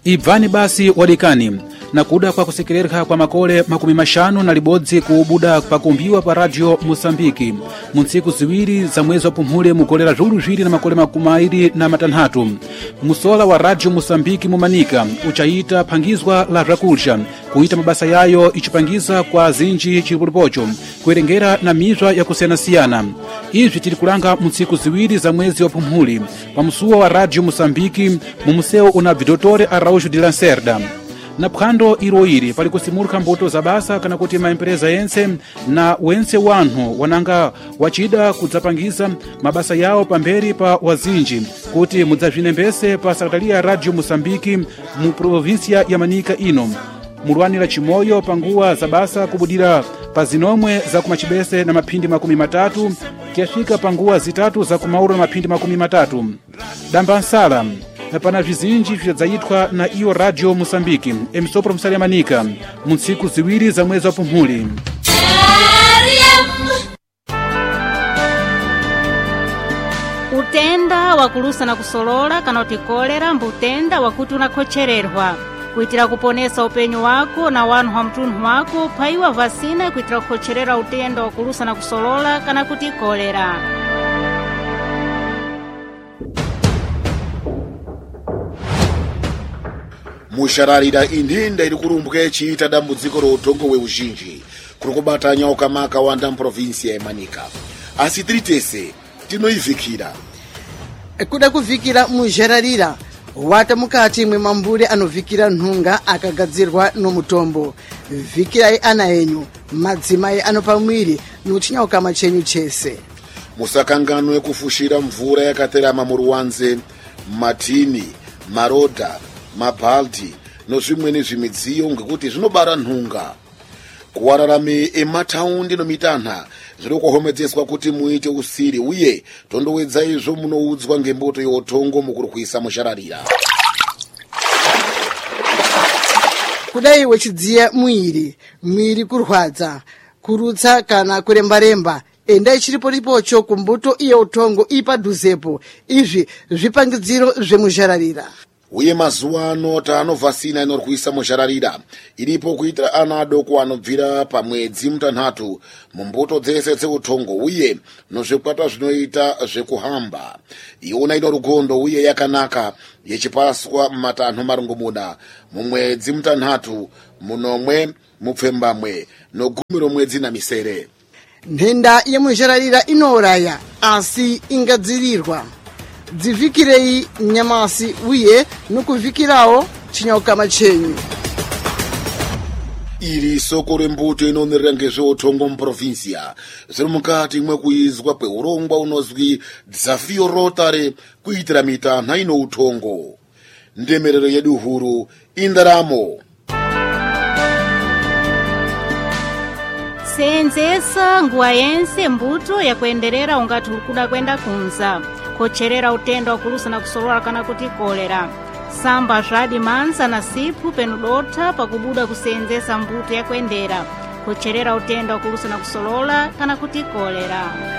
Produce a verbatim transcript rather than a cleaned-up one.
ibvani basi wadikani na kuda kwa kusekereka kwa makole makumi mashanu na libodzi kuubuda pakumbiwa pa radio Mosambiki munsiku ziwiri za mwezi wa Pumhule mukolera zulu zviri na makole makumairi na matanhatu. Musola wa radio Mosambiki mumanika uchaita pangizwa la rakulsha kuita mabasa yayo ichipangiza kwa zinji chilipocho kuerengera na mizwa ya kusiana-siana. Izvi tili kulanga munsiku ziwiri za mwezi wa Pumhule pa musuwa wa radio Mosambiki mumuseo una Vidotore Araújo de Lacerda. Na phwando iroiri pali kusimuluka mbuto za basa kana kuti maempresa yense na wense wanhu wananga wachida kudzapangiza mabasa yawo pamberi pa wazinji kuti mudzazvinembese pa sakatalia ya radio Mosambiki mu provinsia ya Manika ino. Mulwanira chimoyo panguwa za basa kubudira pa zinomwe za kumachibese na mapindi makumi matatu kiafika panguwa zitatu za kumauro na mapindi makumi matatu. Dambansala pana vizinji vyadzayitwa na iyo radio Mosambiki emisopro msali ya Manika munsiku ziwiri za mwezi wa Pumhuli. Utenda wakulusa na kusolola kana utikolera mbutenda wakuti unakochererwa kuitira kuponesa upenyo wako na wanu wa mtunhu wako paiwa vasina kuitira kukocherera utenda wakulusa na kusolola kana kutikolera. Mushararira indinda iri kurumbuka ichiita dambudziko routongo weuzhinji kuri kubatanya ukamaka wanda muprovinsia yeManika. Asi tiri tese tinoivhikira kuda kuvhikira mushararira wata mukati mwemambure anovhikira nhunga akagadzirwa nomutombo. Vhikirai ana enyu madzimai anopamwiri nochinyauka machenyu chese. Musakanganwe kufushira mvura yakaterama muruwanze, matini, marodha, mabhaldi nozvimweni zvimidziyo ngekuti zvinobara nhunga. Kuwararame emataundi nomitanha zviri kuhomedzeswa kuti muite usiri uye tondowedza izvo munoudzwa ngembuto youtongo mukurikuisa mushararira. Kudai wechidziya mwiri, mwiri kurwadza, kurutsa kana kuremba-remba, enda ichiripo ripocho kumbuto iyo utongo ipadhuzepo. Izvi zvipangidziro zvemushararira. Uye mazuwa ano tanovhasina inorwisa mushararira iripo kuitira ana adoko anobvira pamwedzi mutanhatu mumbuto dzese dzeutongo uye nozvikwata zvinoita zvekuhamba. Iona ino rugondo uye yakanaka yechipaswa mumatanho marongomuna mumwedzi mutanhatu munomwe mupfembamwe nogumiro mwedzi na misere. Nhenda yemushararira inouraya asi ingadzirirwa. Dzivhikirei nyamasi uye nokuvhikirawo chinyauka machenyu. Iri soko rembuto inonerera ngezveutongo muprovinsia zviri mukati mwekuizwa kweurongwa unozwi Dzafio Rotary kuitira mitanha ino utongo. Ndemerero yedu huru indaramo. Seenzesa nguwa yense mbuto ya kuenderera ungati urikuda kwenda kunza. Kocherera utenda wakulusa na kusolola kana kuti kolera. Samba zvadi manza na sipu penudota pakubuda kuseenzesa mbuto ya kuendera. Kocherera utenda wakulusa na kusolola kana kuti kolera.